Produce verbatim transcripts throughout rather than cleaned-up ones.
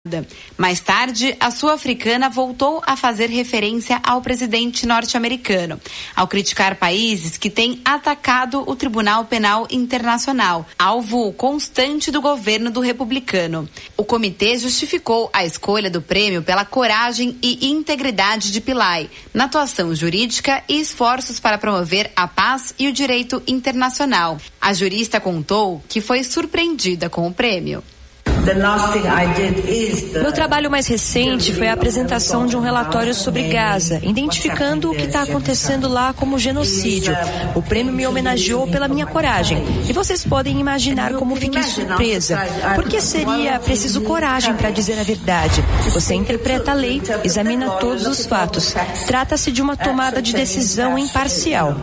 Mais tarde, a sul-africana voltou a fazer referência ao presidente norte-americano, ao criticar países que têm atacado o Tribunal Penal Internacional, alvo constante do governo do republicano. O comitê justificou a escolha do prêmio pela coragem e integridade de Pillay, na atuação jurídica e esforços para promover a paz e o direito internacional. A jurista contou que foi surpreendida com o prêmio. Meu trabalho mais recente foi a apresentação de um relatório sobre Gaza, identificando o que está acontecendo lá como genocídio. O prêmio me homenageou pela minha coragem. E vocês podem imaginar como fiquei surpresa, porque seria preciso coragem para dizer a verdade. Você interpreta a lei, examina todos os fatos. Trata-se de uma tomada de decisão imparcial.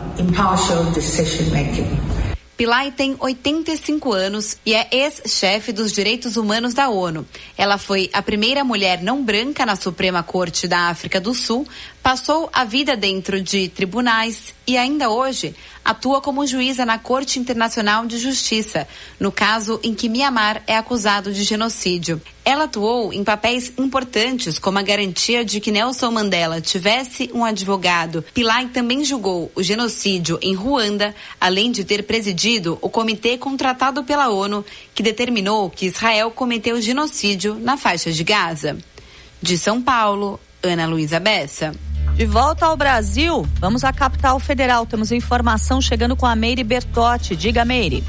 Pillay tem oitenta e cinco anos e é ex-chefe dos direitos humanos da ONU. Ela foi a primeira mulher não branca na Suprema Corte da África do Sul, passou a vida dentro de tribunais e ainda hoje atua como juíza na Corte Internacional de Justiça, no caso em que Mianmar é acusado de genocídio. Ela atuou em papéis importantes, como a garantia de que Nelson Mandela tivesse um advogado. Pillay também julgou o genocídio em Ruanda, além de ter presidido o comitê contratado pela ONU, que determinou que Israel cometeu genocídio na faixa de Gaza. De São Paulo, Ana Luísa Bessa. De volta ao Brasil, vamos à capital federal. Temos informação chegando com a Meire Bertotti. Diga, Meire.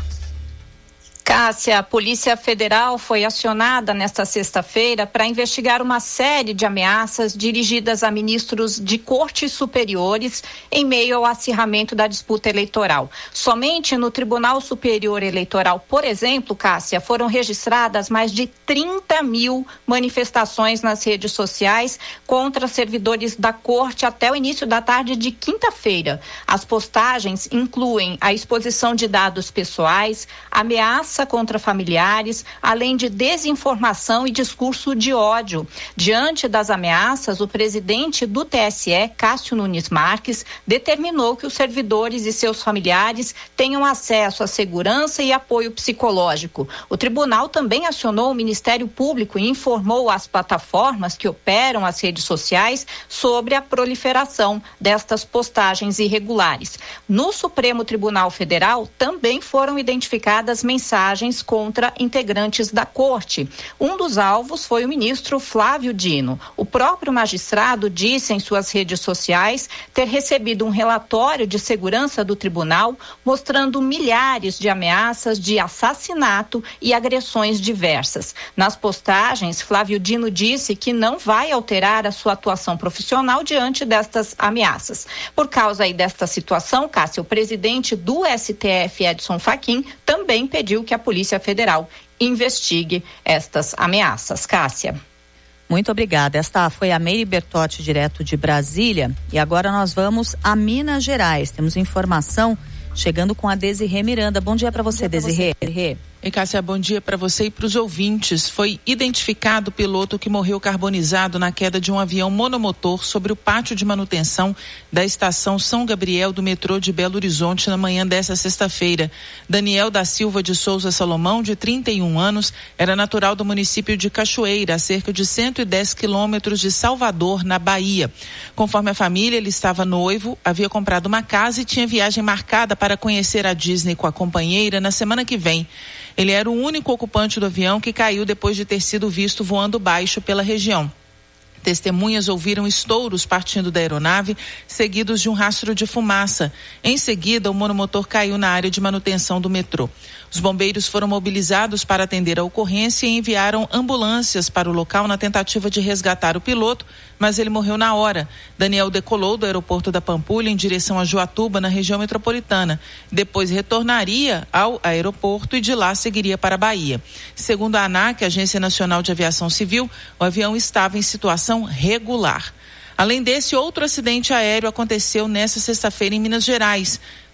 Cássia, a Polícia Federal foi acionada nesta sexta-feira para investigar uma série de ameaças dirigidas a ministros de cortes superiores em meio ao acirramento da disputa eleitoral. Somente no Tribunal Superior Eleitoral, por exemplo, Cássia, foram registradas mais de trinta mil manifestações nas redes sociais contra servidores da corte até o início da tarde de quinta-feira. As postagens incluem a exposição de dados pessoais, ameaça contra familiares, além de desinformação e discurso de ódio. Diante das ameaças, o presidente do T S E, Cássio Nunes Marques, determinou que os servidores e seus familiares tenham acesso à segurança e apoio psicológico. O tribunal também acionou o Ministério Público e informou às plataformas que operam as redes sociais sobre a proliferação destas postagens irregulares. No Supremo Tribunal Federal também foram identificadas mensagens contra integrantes da corte. Um dos alvos foi o ministro Flávio Dino. O próprio magistrado disse em suas redes sociais ter recebido um relatório de segurança do tribunal mostrando milhares de ameaças de assassinato e agressões diversas. Nas postagens, Flávio Dino disse que não vai alterar a sua atuação profissional diante destas ameaças. Por causa aí desta situação, Cássia, o presidente do S T F, Edson Fachin, também pediu que a Polícia Federal investigue estas ameaças. Cássia. Muito obrigada. Esta foi a Meire Bertotti, direto de Brasília. E agora nós vamos a Minas Gerais. Temos informação chegando com a Desirê Miranda. Bom dia para você, Desirê. E Cássia, bom dia para você e para os ouvintes. Foi identificado o piloto que morreu carbonizado na queda de um avião monomotor sobre o pátio de manutenção da estação São Gabriel do metrô de Belo Horizonte na manhã desta sexta-feira. Daniel da Silva de Souza Salomão, de trinta e um anos, era natural do município de Cachoeira, a cerca de cento e dez quilômetros de Salvador, na Bahia. Conforme a família, ele estava noivo, havia comprado uma casa e tinha viagem marcada para conhecer a Disney com a companheira na semana que vem. Ele era o único ocupante do avião que caiu depois de ter sido visto voando baixo pela região. Testemunhas ouviram estouros partindo da aeronave, seguidos de um rastro de fumaça. Em seguida, o monomotor caiu na área de manutenção do metrô. Os bombeiros foram mobilizados para atender a ocorrência e enviaram ambulâncias para o local na tentativa de resgatar o piloto, mas ele morreu na hora. Daniel decolou do aeroporto da Pampulha em direção a Joatuba, na região metropolitana. Depois retornaria ao aeroporto e de lá seguiria para a Bahia. Segundo a ANAC, Agência Nacional de Aviação Civil, o avião estava em situação regular. Além desse, outro acidente aéreo aconteceu nesta sexta-feira em Minas Gerais.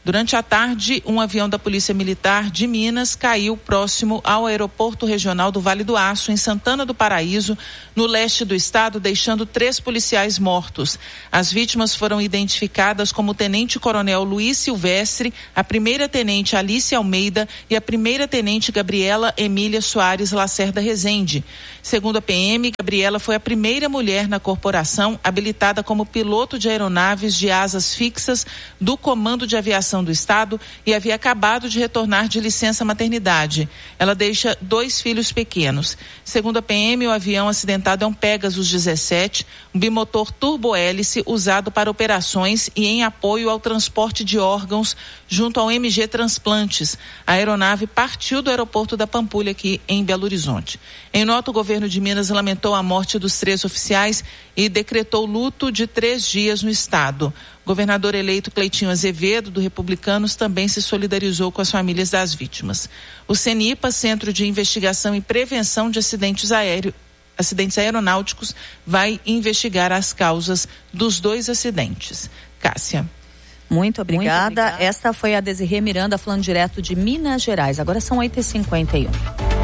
Durante a tarde, um avião da Polícia Militar de Minas caiu próximo ao aeroporto regional do Vale do Aço, em Santana do Paraíso, no leste do estado, deixando três policiais mortos. As vítimas foram identificadas como o tenente-coronel Luiz Silvestre, a primeira-tenente Alice Almeida e a primeira-tenente Gabriela Emília Soares Lacerda Rezende. Segundo a P M, Gabriela foi a primeira mulher na corporação habilitada como piloto de aeronaves de asas fixas do Comando de Aviação do Estado e havia acabado de retornar de licença maternidade. Ela deixa dois filhos pequenos. Segundo a P M, o avião acidentado é um Pegasus dezessete, um bimotor turbohélice usado para operações e em apoio ao transporte de órgãos junto ao M G Transplantes. A aeronave partiu do aeroporto da Pampulha, aqui em Belo Horizonte. Em nota, o governo de Minas lamentou a morte dos três oficiais e decretou luto de três dias no estado. O governador eleito Cleitinho Azevedo, do Republicanos, também se solidarizou com as famílias das vítimas. O CENIPA, Centro de Investigação e Prevenção de Acidentes Aéreos, acidentes aeronáuticos, vai investigar as causas dos dois acidentes. Cássia. Muito obrigada. Muito obrigada. Esta foi a Desirê Miranda falando direto de Minas Gerais. Agora são oito e cinquenta e um.